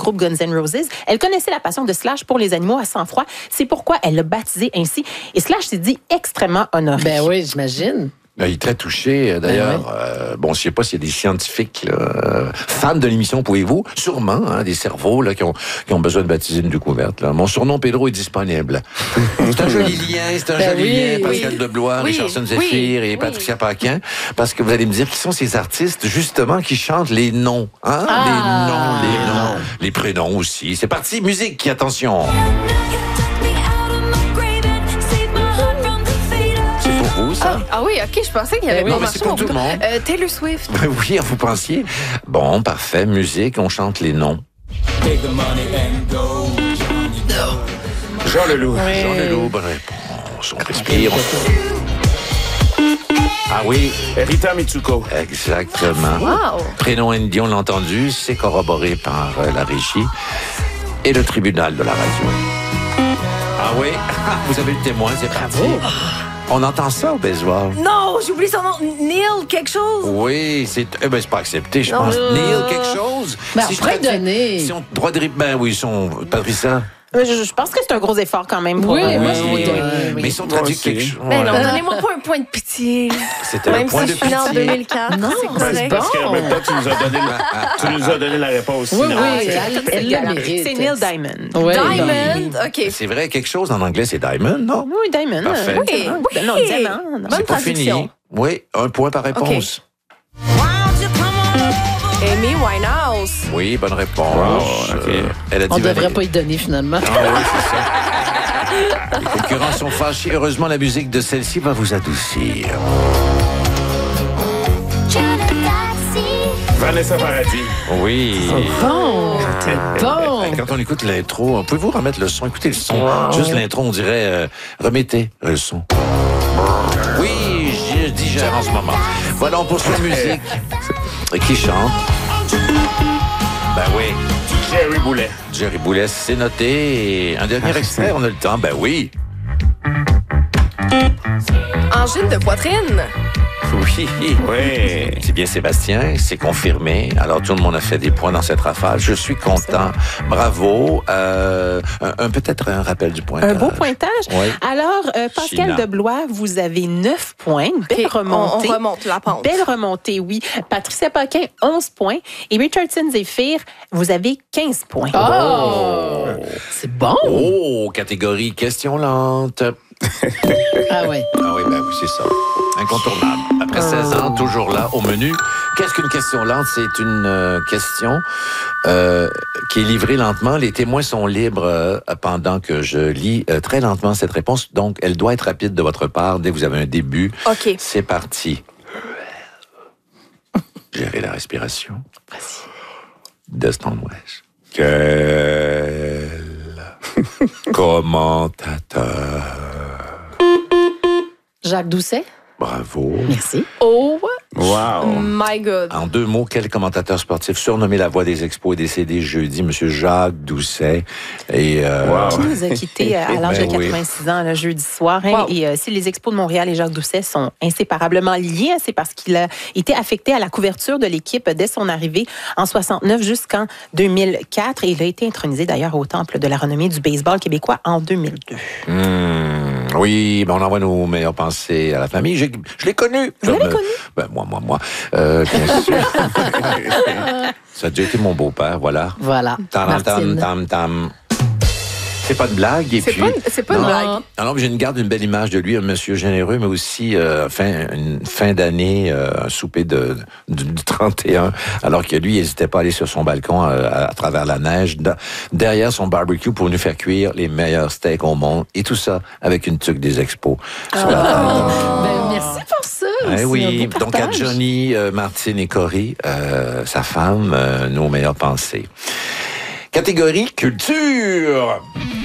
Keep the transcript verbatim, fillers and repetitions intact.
groupe Guns N' Roses. Elle connaissait la passion de Slash pour les animaux à sang-froid. C'est pourquoi elle l'a baptisé ainsi. Et Slash s'est dit extrêmement honoré. Ben oui, j'imagine. Il est très touché, d'ailleurs. Ben ouais. euh, bon, je ne sais pas s'il y a des scientifiques là, euh, fans de l'émission, pouvez-vous? Sûrement, hein, des cerveaux là, qui, ont, qui ont besoin de baptiser une découverte. Là. Mon surnom, Pedro, est disponible. C'est un joli lien, c'est un ben joli oui, lien. Pascal oui. Deblois, oui, Richardson Zephyr oui, et Patricia oui. Paquin. Parce que vous allez me dire, qui sont ces artistes, justement, qui chantent les noms? Hein? Ah, les noms, les noms, les prénoms aussi. C'est parti, musique, attention! Ah, ah oui, OK, je pensais qu'il y avait pas non, mais c'est pour tout le monde. Euh, Taylor Swift. Oui, vous pensiez. Bon, parfait. Musique, on chante les noms. Jean Leloup. Oui. Jean Leloup, bonne réponse. On respire. Ah oui. Rita Mitsuko. Exactement. Wow. Prénom indien, on l'a entendu, c'est corroboré par euh, la régie et le tribunal de la radio. Ah oui, vous avez le témoin, c'est parti. On entend ça au Baseworld. Non, j'ai oublié son nom. Neil quelque chose. Oui, c'est eh ben, c'est pas accepté, je non, pense. Euh... Neil quelque chose. Ben, si on pourrait donner. Si on droit de ben oui, son Patricia. Je, je pense que c'est un gros effort quand même. Pour oui, euh, moi je vous donne. Oui. Mais ils sont traduits quelque chose. Ben non, donnez-moi pas un point de pitié. C'était même un point si de je suis en deux mille quatre. Non, c'est correct. c'est parce bon. qu'en même temps, tu nous as donné la, tu nous as donné la réponse. Oui, non, oui, c'est, elle, elle le mérite. C'est Neil Diamond. Oui, Diamond, OK. C'est vrai, quelque chose en anglais, c'est Diamond, non? Oui, Diamond. Parfait. Oui, oui. Non, diamant. Non. C'est pas fini. Oui, un point par réponse. Okay. Amy Winehouse. Oui, bonne réponse. Wow, okay. euh, elle a dit on ne devrait Valérie. pas y donner, finalement. Ah oui, c'est ça. Les concurrents sont fâchés. Heureusement, la musique de celle-ci va vous adoucir. Vanessa Paradis. Oui. Bon, c'est bon. Quand on écoute l'intro, pouvez-vous remettre le son? Écoutez le son. Wow. Juste l'intro, on dirait... Euh, remettez le son. Oui, je digère en ce moment. Voilà, on poursuit la musique. Qui chante? Ben oui. Jerry Boulet. Jerry Boulet, c'est noté. Un dernier extrait, on a le temps. Ben oui. Angine de poitrine. Oui. Oui. C'est bien Sébastien, c'est confirmé. Alors, tout le monde a fait des points dans cette rafale. Je suis content. Bravo. Euh, un, un, peut-être un rappel du pointage. Un beau pointage. Oui. Alors, euh, Pascal China. Deblois, vous avez neuf points. Une belle Okay, remontée. On, on remonte la pente. Belle remontée, oui. Patricia Paquin, onze points. Et Richardson Zephyr, vous avez quinze points. Oh! C'est bon. Oh, catégorie question lente. Ah oui. Ah oui, ben oui, c'est ça. Incontournable. Après seize ans, toujours là, au menu. Qu'est-ce qu'une question lente? C'est une euh, question euh, qui est livrée lentement. Les témoins sont libres euh, pendant que je lis euh, très lentement cette réponse. Donc, elle doit être rapide de votre part dès que vous avez un début. OK. C'est parti. Gérez la respiration. Vas-y. Destin West. Quel commentateur. Jacques Doucet. Bravo. Merci. Oh Wow. my God. En deux mots, quel commentateur sportif surnommé la voix des expos est décédé jeudi, Monsieur Jacques Doucet. Et euh, Wow. Qui nous a quittés à l'âge Ben de quatre-vingt-six oui. ans, le jeudi soir. Hein, Wow. Et euh, si les Expos de Montréal et Jacques Doucet sont inséparablement liés, hein, c'est parce qu'il a été affecté à la couverture de l'équipe dès son arrivée en soixante-neuf jusqu'en deux mille quatre. Et il a été intronisé d'ailleurs au Temple de la renommée du baseball québécois en deux mille deux. Mmh, oui, ben on envoie nos meilleures pensées à la famille. J'ai, je l'ai connu. Vous l'avez me, connu? Ben, moi, moi, moi. Euh, bien sûr. Ça a déjà été mon beau-père, voilà. Voilà. Tam, tam, tam, tam. C'est pas de blague. Et C'est puis, pas une- c'est pas une non, blague. Alors, j'ai une garde une belle image de lui, un monsieur généreux, mais aussi euh, fin, une fin d'année, euh, un souper de, de, du trente et un, alors que lui, il n'hésitait pas à aller sur son balcon euh, à, à travers la neige, de, derrière son barbecue pour nous faire cuire les meilleurs steaks au monde, et tout ça avec une tuque des expos. Oh. Sur la table. Ben, merci pour ça. Eh C'est oui, un beau donc à partage. Johnny, euh, Martine et Cory, euh, sa femme, euh, nos meilleures pensées. Catégorie culture.